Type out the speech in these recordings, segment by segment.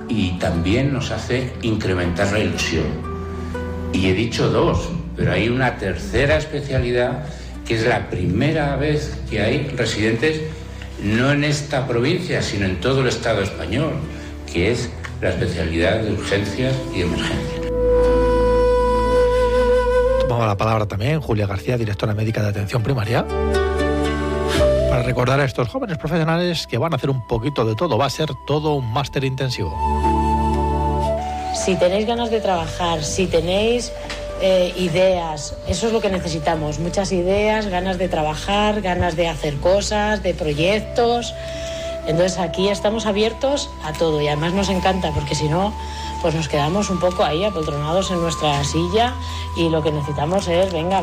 y también nos hace incrementar la ilusión. Y he dicho 2, pero hay una tercera especialidad que es la primera vez que hay residentes no en esta provincia, sino en todo el Estado español, que es la especialidad de urgencias y emergencias. Tomamos la palabra también Julia García, directora médica de atención primaria, para recordar a estos jóvenes profesionales que van a hacer un poquito de todo. Va a ser todo un máster intensivo. Si tenéis ganas de trabajar, si tenéis ideas, eso es lo que necesitamos, muchas ideas, ganas de trabajar, ganas de hacer cosas, de proyectos. Entonces aquí estamos abiertos a todo y además nos encanta, porque si no, pues nos quedamos un poco ahí apoltronados en nuestra silla y lo que necesitamos es, venga,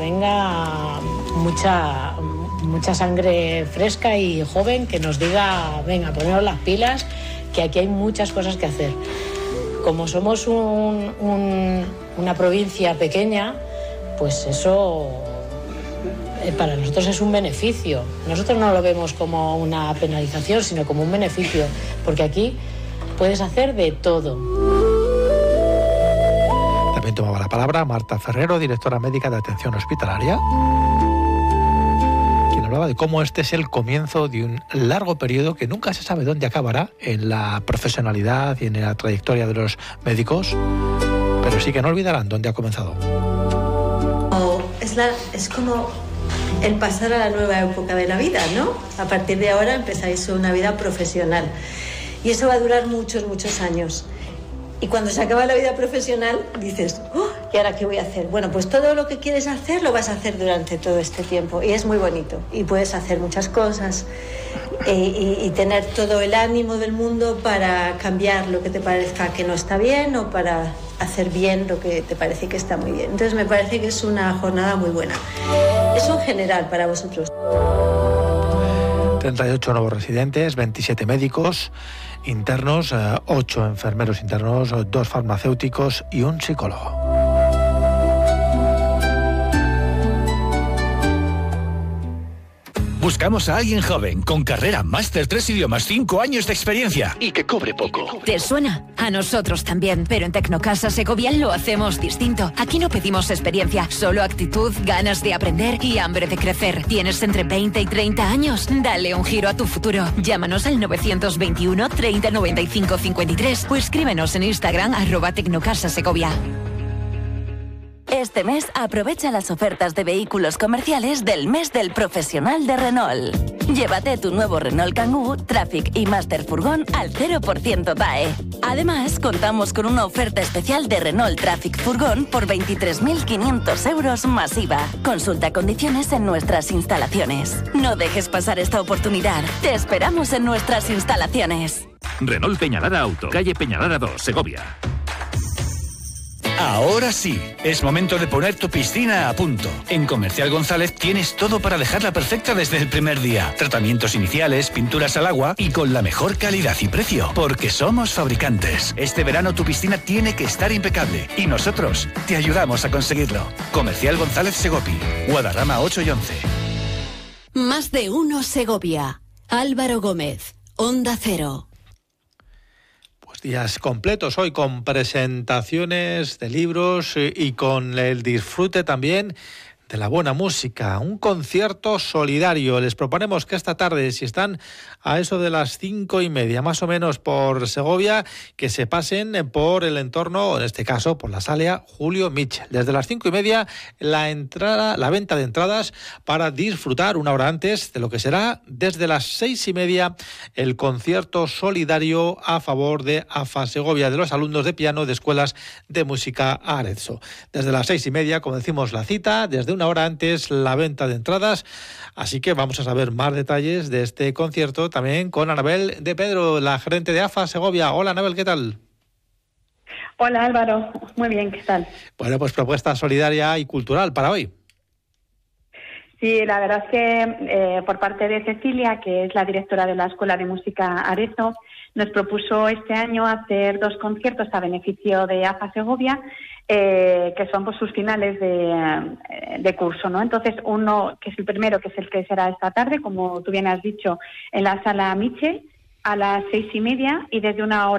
mucha sangre fresca y joven que nos diga, venga, poneros las pilas, que aquí hay muchas cosas que hacer. Como somos una provincia pequeña, pues eso para nosotros es un beneficio. Nosotros no lo vemos como una penalización, sino como un beneficio, porque aquí puedes hacer de todo. También tomaba la palabra Marta Ferrero, directora médica de atención hospitalaria, quien hablaba de cómo este es el comienzo de un largo periodo que nunca se sabe dónde acabará en la profesionalidad y en la trayectoria de los médicos, pero sí que no olvidarán dónde ha comenzado. Es como el pasar a la nueva época de la vida, ¿no? A partir de ahora empezáis una vida profesional y eso va a durar muchos años. Y cuando se acaba la vida profesional dices, ¿y ahora qué voy a hacer? Bueno, pues todo lo que quieres hacer lo vas a hacer durante todo este tiempo y es muy bonito y puedes hacer muchas cosas y tener todo el ánimo del mundo para cambiar lo que te parezca que no está bien o para hacer bien lo que te parece que está muy bien. Entonces me parece que es una jornada muy buena. Eso en general para vosotros. 38 nuevos residentes, 27 médicos internos, 8 enfermeros internos, 2 farmacéuticos y un psicólogo. Buscamos a alguien joven, con carrera, máster, 3 idiomas, 5 años de experiencia y que cobre poco. ¿Te suena? A nosotros también, pero en Tecnocasa Segovia lo hacemos distinto. Aquí no pedimos experiencia, solo actitud, ganas de aprender y hambre de crecer. ¿Tienes entre 20 y 30 años? Dale un giro a tu futuro. Llámanos al 921 30 95 53 o escríbenos en Instagram @Tecnocasa Segovia. Este mes aprovecha las ofertas de vehículos comerciales del mes del profesional de Renault. Llévate tu nuevo Renault Kangoo, Traffic y Master Furgón al 0% TAE. Además, contamos con una oferta especial de Renault Traffic Furgón por 23.500 euros más IVA. Consulta condiciones en nuestras instalaciones. No dejes pasar esta oportunidad. Te esperamos en nuestras instalaciones. Renault Peñalara Auto, calle Peñalara 2, Segovia. Ahora sí, es momento de poner tu piscina a punto. En Comercial González tienes todo para dejarla perfecta desde el primer día. Tratamientos iniciales, pinturas al agua y con la mejor calidad y precio, porque somos fabricantes. Este verano tu piscina tiene que estar impecable y nosotros te ayudamos a conseguirlo. Comercial González Segopi, Guadarrama 8 y 11. Más de uno Segovia. Álvaro Gómez, Onda Cero. Días completos hoy con presentaciones de libros y con el disfrute también de la buena música, un concierto solidario. Les proponemos que esta tarde, si están a eso de las 5:30, más o menos por Segovia, que se pasen por el entorno, en este caso por la sala Julio Mitchell. Desde las 5:30 la venta de entradas para disfrutar una hora antes de lo que será desde las 6:30 el concierto solidario a favor de AFA Segovia, de los alumnos de piano de escuelas de música Arezzo. Desde las 6:30, como decimos, la cita, desde una hora antes la venta de entradas, así que vamos a saber más detalles de este concierto también con Anabel de Pedro, la gerente de AFA Segovia. Hola Anabel, ¿qué tal? Hola Álvaro, muy bien, ¿qué tal? Bueno, pues propuesta solidaria y cultural para hoy. Sí, la verdad es que por parte de Cecilia, que es la directora de la Escuela de Música Arezzo, nos propuso este año hacer 2 conciertos a beneficio de AFA Segovia, que son pues sus finales de curso, ¿no? Entonces, uno que es el primero, que es el que será esta tarde, como tú bien has dicho, en la sala Miche, a las 6:30 y desde una hora